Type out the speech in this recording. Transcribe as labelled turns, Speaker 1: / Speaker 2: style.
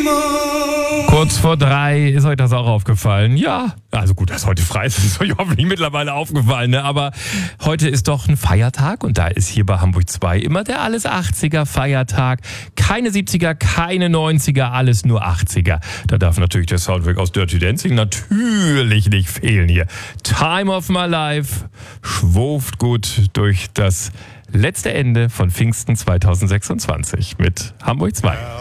Speaker 1: Kurz vor 3, ist euch das auch aufgefallen? Ja, also gut, dass heute frei ist, ist euch hoffentlich mittlerweile aufgefallen, ne? Aber heute ist doch ein Feiertag und da ist hier bei Hamburg 2 immer der alles 80er Feiertag. Keine 70er, keine 90er, alles nur 80er. Da darf natürlich der Soundtrack aus Dirty Dancing natürlich nicht fehlen hier. Time of My Life schwuft gut durch das letzte Ende von Pfingsten 2026 mit Hamburg 2.